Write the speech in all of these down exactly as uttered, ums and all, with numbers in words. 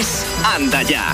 es Anda Ya.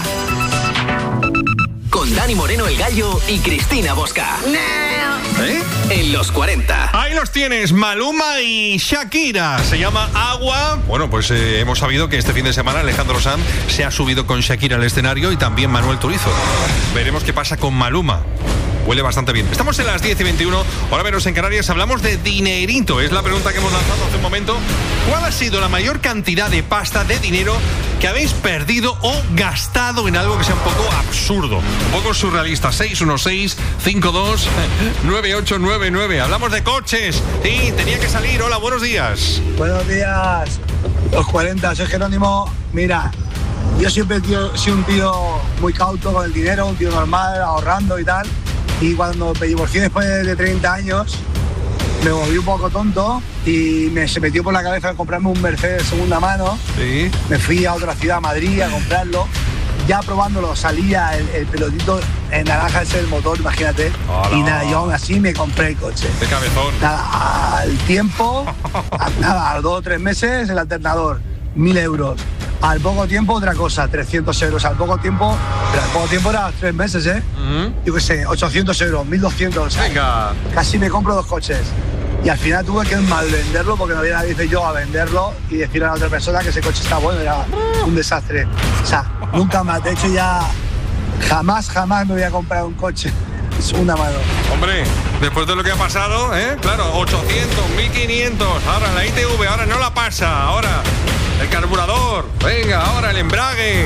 Con Dani Moreno el Gallo y Cristina Bosca. ¿Eh? En los cuarenta. Ahí los tienes, Maluma y Shakira. Se llama Agua. Bueno, pues eh, hemos sabido que este fin de semana Alejandro Sanz se ha subido con Shakira al escenario y también Manuel Turizo. Veremos qué pasa con Maluma. Huele bastante bien. Estamos en las diez y veintiuno, hora menos en Canarias. Hablamos de dinerito. Es la pregunta que hemos lanzado hace un momento. ¿Cuál ha sido la mayor cantidad de pasta, de dinero que habéis perdido o gastado en algo que sea un poco absurdo, un poco surrealista? seis uno seis, cinco dos, nueve ocho nueve nueve. Hablamos de coches. Sí, tenía que salir. Hola, buenos días. Buenos días. Los cuarenta, soy Jerónimo. Mira, yo siempre he sido un tío muy cauto con el dinero, un tío normal, ahorrando y tal. Y cuando me divorcié después de treinta años, me volví un poco tonto y me se metió por la cabeza de comprarme un Mercedes de segunda mano. Sí. Me fui a otra ciudad, a Madrid, a comprarlo. Ya probándolo salía el, el pelotito en naranja ese del motor, imagínate. Hola. Y nada, yo aún así me compré el coche. De cabezón. Nada, al tiempo, a, nada, a los dos o tres meses el alternador, mil euros. Al poco tiempo otra cosa, trescientos euros. Al poco tiempo, pero al poco tiempo era tres meses, ¿eh? Uh-huh. Yo qué sé, ochocientos euros, mil doscientos. Venga. Casi me compro dos coches. Y al final tuve que mal venderlo porque no había nadie, dice yo, a venderlo y decirle a la otra persona que ese coche está bueno. Era un desastre. O sea, nunca más. De hecho, ya jamás, jamás me voy a comprar un coche. Es una mano. Hombre, después de lo que ha pasado, ¿eh? Claro, ochocientos, mil quinientos. Ahora la I T V, ahora no la pasa. Ahora el carburador. Venga, ahora el embrague.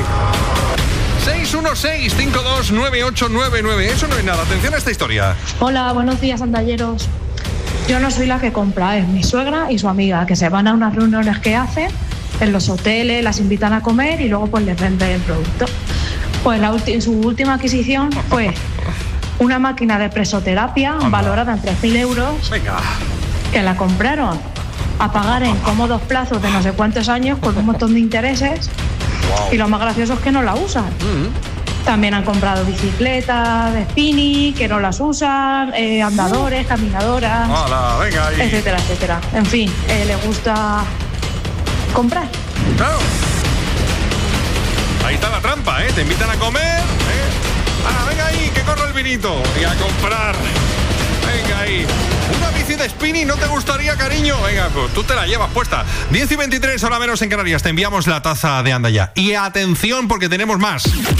seis uno seis, cinco dos nueve ocho nueve nueve. Eso no es nada. Atención a esta historia. Hola, buenos días, andalleros. Yo no soy la que compra, es mi suegra y su amiga, que se van a unas reuniones que hacen en los hoteles, las invitan a comer y luego pues les venden el producto. Pues la ulti- su última adquisición fue una máquina de presoterapia Anda. valorada en tres mil euros, Venga. que la compraron a pagar en cómodos plazos de no sé cuántos años con un montón de intereses. Wow. Y lo más gracioso es que no la usan. Mm. También han comprado bicicletas de spinning que no las usan, eh, andadores, caminadoras, Hola, venga ahí. etcétera, etcétera. En fin, eh, le gusta comprar. Claro. Ahí está la trampa, ¿eh? Te invitan a comer, ¿eh? Ah, venga ahí, que corre el vinito. Y a comprar. Venga ahí. Una bici de spinning, ¿no te gustaría, cariño? Venga, pues tú te la llevas puesta. diez y veintitrés, hora menos en Canarias. Te enviamos la taza de Anda Ya. Y atención, porque tenemos más.